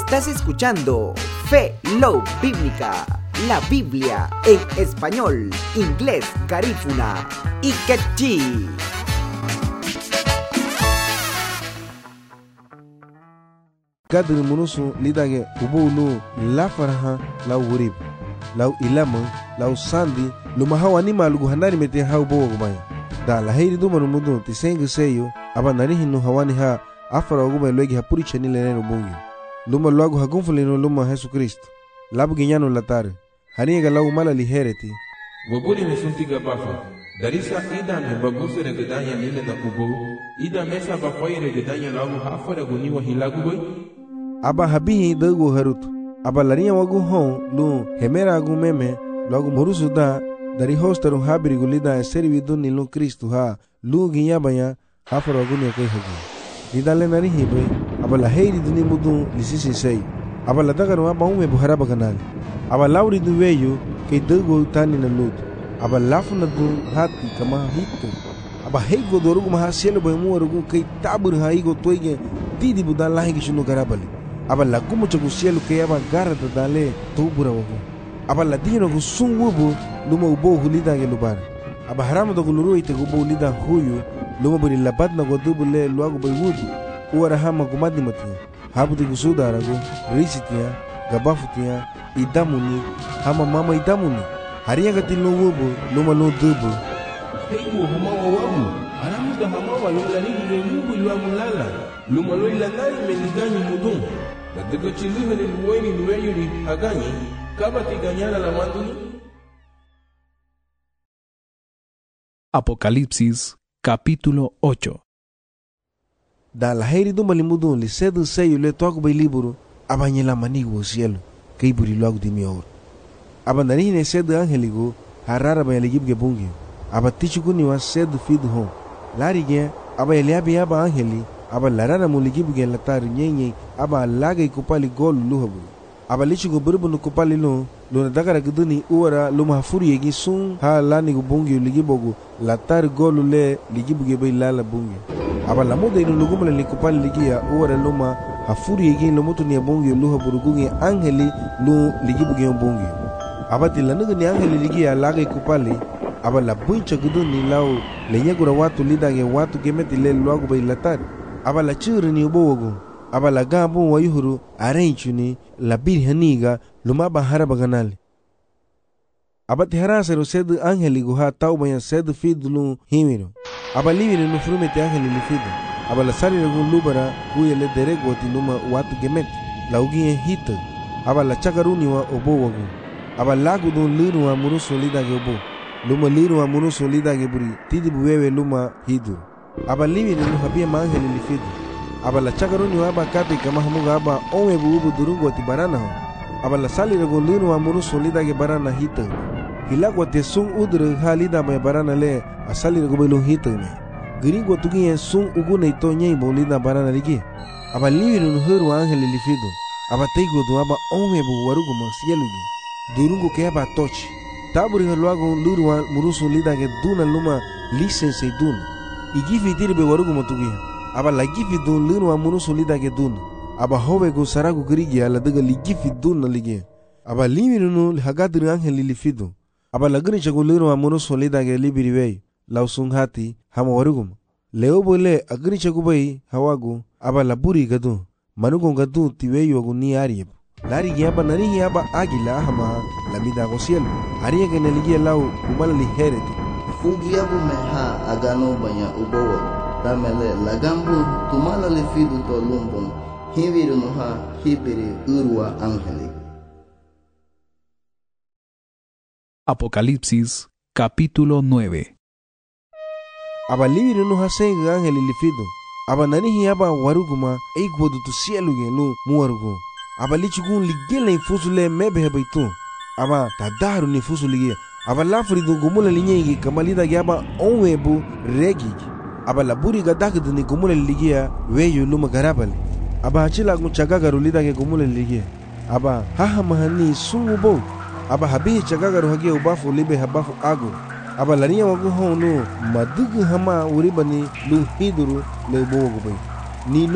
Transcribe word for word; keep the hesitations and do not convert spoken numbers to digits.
Estás escuchando Fe Love Bíblica, la Biblia en español, inglés, garífuna y quechí. Kadri munusu lidage ubulu la faraha la wurib la ilama la sandi luma hawa ni malugu hanari mete ha ubo gumaya da la heiri duma mudu tisengu seyo abanari hinu hawani ha afara gumaya logi ha puri chani lene bungi luma logo ha gunfulino luma Jesu Kristo labu ginyano latare haniga la umala lihereti Wabuli mesuntiga bafa darisa ida me baguse de gedanya lile na kubo ida mesa bafoire gedanya lagu hafara guniwa hilagu boy aba habihi dagu harutu aba lariya wagu hon lu hemera agu meme logu murusu da dari hostaru habiri gulida eseri vidun nilu Kristu ha lu ginya banya hafara wagu ne kai hagi didale nari hibe aba la heiri duni mudu lisisi sei aba la dagaru aba ume buhara baganali aba lauri du weyu ke dagu tani na lut aba lafu na du hati kama hitu aba heigo dorugu maha selo boy muwarugu kai tabur ha igo toige didi budan lahi gishunu garabali aba la gumu chagu cielo que aba garra da dale tubura wago aba la dino gu sungubu luma ubo hulida ge lubar aba haramu da guluru ite gu bo lida huyu luma buri labat na godubu le luago bay wudu uara hama gumadi matia habu de gusuda rago risitia gabafutia idamuni hama mama idamuni hariya gatil no wubu luma no dubu heigo hama wawu haramu da hama wa yola ni le mubu luago lala luma lo ilanai meliganyi mudun Daga chilihe ni luweni luweyuri aganyi kaba tiganyana la manduni. Apocalipsis capítulo ocho. Da la heiri do malimudun li sedu seyo le toco bay liburu abanye la manigo cielo kay buri logo di mior. Abanari ne sedu angeligo harara bay legib ge bungi. Abatichu kuni wa sedu fidu hon. Lari ge abay liabi aba angeli aba larara muligibu gen latar nyenye aba laga ikupali gol luhabu aba lichigo burbu kupali lo lo na dagara guduni uara lo mahfuri yegi sun ha lani gubungi ligibogu latar gol le ligibu ge bay lala bungi aba lamude ino lugumala likupali ligia uara lo ma hafuri yegi lo mutu ni bungi luhabu rugungi angeli lo ligibu ge bungi aba tilanugu ni angeli ligia laga ikupali aba la buncha guduni lao lenyagura watu lidage watu gemeti le luagu bay latar aba la churi ni ubogo aba la gambo wa yuhuru arenchuni la birhaniga luma bahara baganali aba tiharasa ro sed angeli guha taubaya sed fidlu himiro aba livire no frumete angeli lifido aba la sari ro lubara kuyele derego tinuma watu gemet la ugie hit aba la chakaruni wa obogo aba lagu don liru wa muruso lida ge obo luma liru wa muruso lida ge buri tidi buwewe luma hidu aba liwi ni habia mangeli lifidu aba la chagaruni wa aba kati kama hamuga aba onwe buubu durungu ati barana ho aba la sali rego linu wa muru solida ge barana hita hilagwa te sung udre halida ba barana le asali rego belu hita me gringo tugi sung ugune ito nyei bolida barana ligi aba liwi ni huru angeli lifidu aba teigo do aba onwe bu warugo masiyelugi durungu ke aba tochi taburi halwago luru wa muru solida ge duna luma lisense duna igifi dirbe warugu motugia aba la gifi dun linu wa munu solida ge dun aba hobe go saragu grigi ala daga li gifi dun na lige aba liminu li hagadri angel li lifidu aba la gni chagu linu wa munu solida ge libiri wei la usunghati hama warugu leo bole agni chagu bai hawagu aba la buri gadu manugo gadu tiwei wagu ni ariyeb lari ge aba nari aba agila hama la mida go cielo ariya ge ne lige lau umala li hereti Ugiabu meha agano banya ubowo tamele lagambu tumala lefidu to lumbon hiviru noha hipiri urwa angeli. Apocalipsis capítulo nueve. Aba liviru noha senga angeli lifidu aba nanihi aba waruguma eigwodu tu cielo ge lu muwarugu aba lichugun ligele infusule mebe hebaitu aba tadaru ni fusulige aba lafri do gumula linyegi kamalida gyaba onwebu regi aba laburi gadakdu ni gumula ligia weyu luma garabali aba hachila guchagaga lida ge gumula ligia aba haha mahani sungubo aba habihi chagaga hagia ubafu libe habafu agu aba lariya wagu honu madugu hama uribani lu hiduru le bogo bay ni